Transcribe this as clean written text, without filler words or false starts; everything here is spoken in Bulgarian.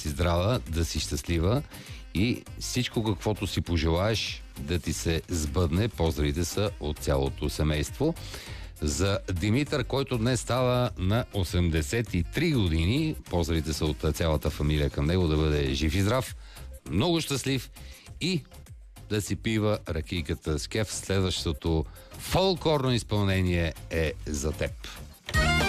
си здрава, да си щастлива и всичко каквото си пожелаеш да ти се сбъдне. Поздравите са от цялото семейство. За Димитър, който днес става на 83 години, поздравите са от цялата фамилия към него, да бъде жив и здрав, много щастлив и да си пива ракийката с кеф. Следващото фолклорно изпълнение е за теб.